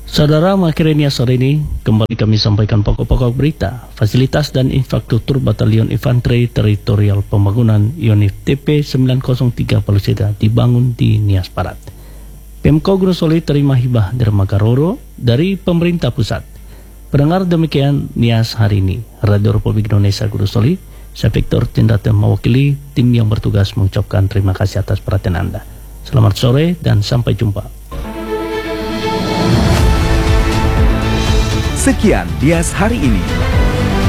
Saudara, akhirnya sore ini kembali kami sampaikan pokok-pokok berita. Fasilitas dan infrastruktur Batalion Infanteri Teritorial Pembangunan Yonif TP 903 Paluseda dibangun di Nias Barat. Pemko Grosoli terima hibah dermaga Roro dari pemerintah pusat. Pendengar, demikian Nias hari ini. Radio Republik Indonesia Grosoli, saya Victor Tindate mewakili tim yang bertugas mengucapkan terima kasih atas perhatian Anda. Selamat sore dan sampai jumpa. Sekian Nias hari ini.